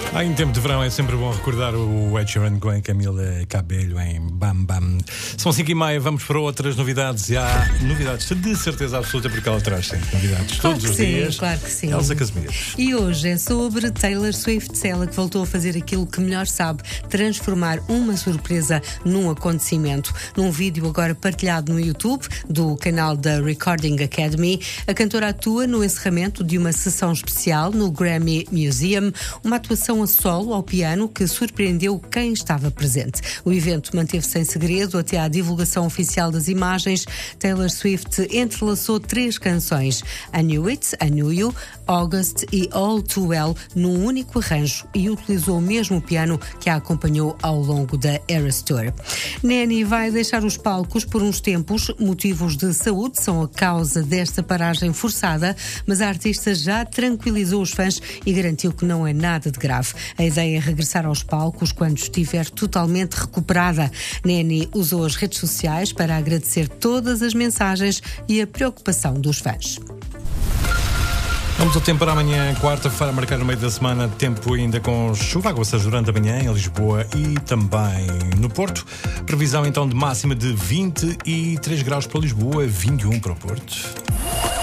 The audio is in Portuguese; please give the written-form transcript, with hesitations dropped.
Em tempo de verão é sempre bom recordar o Ed Sheeran com a Camila Cabello em Bam Bam. São 5h30, vamos para outras novidades. E há novidades de certeza absoluta, porque ela traz sempre novidades todos os dias. Claro que sim. Elsa Casimiro. E hoje é sobre Taylor Swift, ela que voltou a fazer aquilo que melhor sabe, transformar uma surpresa num acontecimento. Num vídeo agora partilhado no YouTube do canal da Recording Academy, a cantora atua no encerramento de uma sessão especial no Grammy Museum, uma atuação a solo ao piano que surpreendeu quem estava presente. O evento manteve-se em segredo até à divulgação oficial das imagens. Taylor Swift entrelaçou 3 canções: I Knew It, I Knew You, August e All Too Well num único arranjo e utilizou o mesmo piano que a acompanhou ao longo da Eras Tour. Nanny vai deixar os palcos por uns tempos. Motivos de saúde são a causa desta paragem forçada, mas a artista já tranquilizou os fãs e garantiu que não é nada de grave. A ideia é regressar aos palcos quando estiver totalmente recuperada. Nanny usou as redes sociais para agradecer todas as mensagens e a preocupação dos fãs. Vamos ao tempo para amanhã, quarta-feira, marcar no meio da semana, tempo ainda com chuva, aguaceiros durante a manhã em Lisboa e também no Porto. Previsão então de máxima de 23 graus para Lisboa, 21 para o Porto.